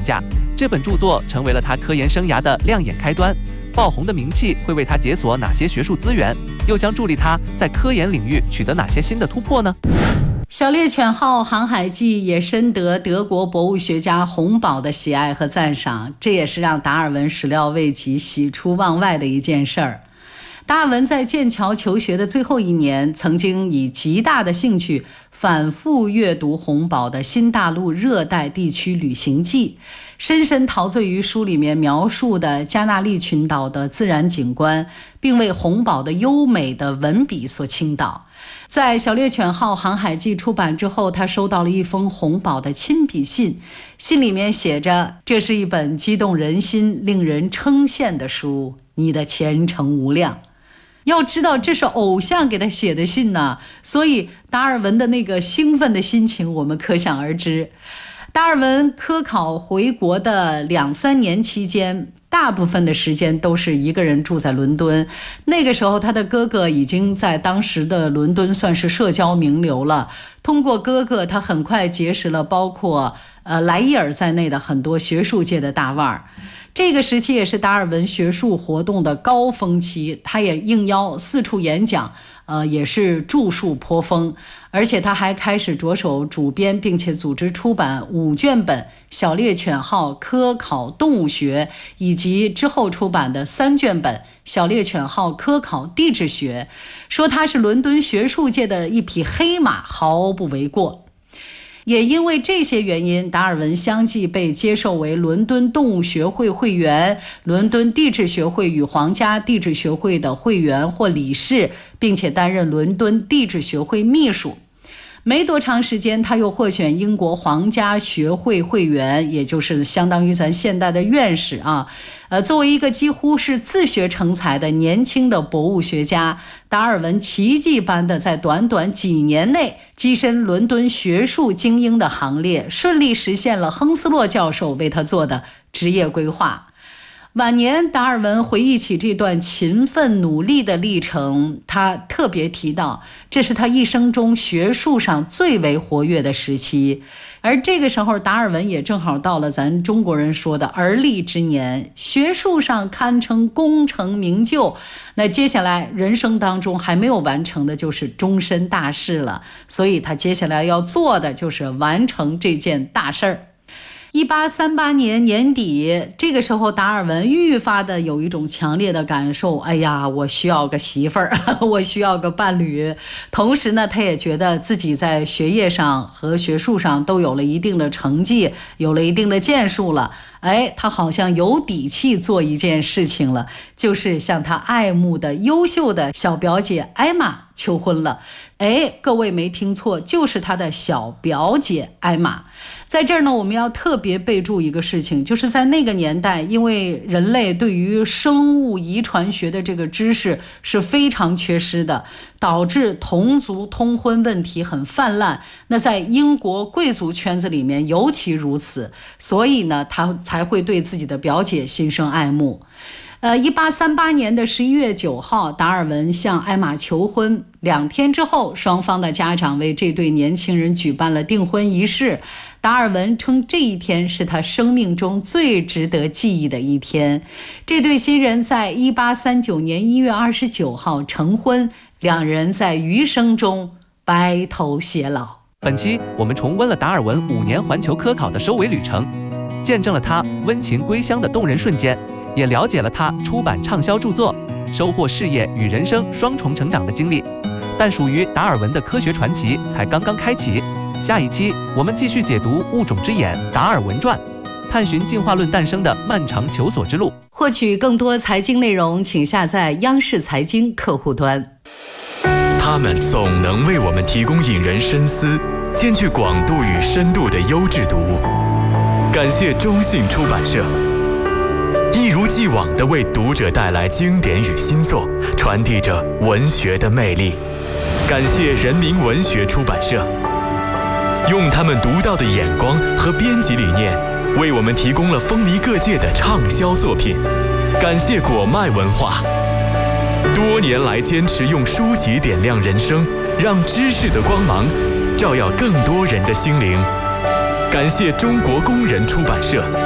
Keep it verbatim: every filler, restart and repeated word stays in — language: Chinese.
价。这本著作成为了他科研生涯的亮眼开端。爆红的名气会为他解锁哪些学术资源，又将助力他在科研领域取得哪些新的突破呢？ 小猎犬号航海记也深得德国博物学家洪堡的喜爱和赞赏，这也是让达尔文始料未及、喜出望外的一件事儿。达尔文在剑桥求学的最后一年，曾经以极大的兴趣反复阅读洪堡的《新大陆热带地区旅行记》，深深陶醉于书里面描述的加纳利群岛的自然景观，并为洪堡的优美的文笔所倾倒。在小猎犬号航海记出版之后，他收到了一封洪堡的亲笔信，信里面写着：这是一本激动人心、令人称羡的书，你的前程无量。要知道这是偶像给他写的信呢，所以达尔文的那个兴奋的心情我们可想而知。达尔文科考回国的两三年期间，大部分的时间都是一个人住在伦敦。那个时候他的哥哥已经在当时的伦敦算是社交名流了，通过哥哥他很快结识了包括呃莱伊尔在内的很多学术界的大腕儿。这个时期也是达尔文学术活动的高峰期，他也应邀四处演讲，呃，也是著述颇丰，而且他还开始着手主编并且组织出版五卷本《小猎犬号科考动物学》，以及之后出版的三卷本《小猎犬号科考地质学》，说他是伦敦学术界的一匹黑马，毫不为过。也因为这些原因，达尔文相继被接受为伦敦动物学会会员、伦敦地质学会与皇家地质学会的会员或理事，并且担任伦敦地质学会秘书。没多长时间，他又获选英国皇家学会会员，也就是相当于咱现代的院士啊。呃，作为一个几乎是自学成才的年轻的博物学家，达尔文奇迹般的在短短几年内跻身伦敦学术精英的行列，顺利实现了亨斯洛教授为他做的职业规划。晚年达尔文回忆起这段勤奋努力的历程，他特别提到这是他一生中学术上最为活跃的时期。而这个时候达尔文也正好到了咱中国人说的而立之年，学术上堪称功成名就，那接下来人生当中还没有完成的就是终身大事了，所以他接下来要做的就是完成这件大事儿。一八三八年年底，这个时候达尔文愈发的有一种强烈的感受，哎呀，我需要个媳妇儿，我需要个伴侣。同时呢，他也觉得自己在学业上和学术上都有了一定的成绩，有了一定的建树了。哎，他好像有底气做一件事情了，就是向他爱慕的优秀的小表姐艾玛求婚了。哎，各位没听错，就是他的小表姐艾玛。在这儿呢，我们要特别备注一个事情，就是在那个年代，因为人类对于生物遗传学的这个知识是非常缺失的，导致同族通婚问题很泛滥。那在英国贵族圈子里面尤其如此，所以呢，他才会对自己的表姐心生爱慕。呃，一八三八年的十一月九号，达尔文向艾玛求婚。两天之后，双方的家长为这对年轻人举办了订婚仪式。达尔文称这一天是他生命中最值得记忆的一天。这对新人在一八三九年一月二十九号成婚，两人在余生中白头偕老。 本期我们重温了达尔文五年环球科考的收尾旅程，见证了他温情归乡的动人瞬间，也了解了他出版畅销著作、收获事业与人生双重成长的经历。但属于达尔文的科学传奇才刚刚开启。下一期我们继续解读《物种之眼》达尔文传，探寻进化论诞生的漫长求索之路。 获取更多财经内容，请下载央视财经客户端。 他们总能为我们提供引人深思、兼具广度与深度的优质读物。感谢中信出版社，一如既往地为读者带来经典与新作，传递着文学的魅力。感谢人民文学出版社，用他们独到的眼光和编辑理念，为我们提供了风靡各界的畅销作品。感谢果麦文化，多年来坚持用书籍点亮人生，让知识的光芒照耀更多人的心灵。感谢中国工人出版社。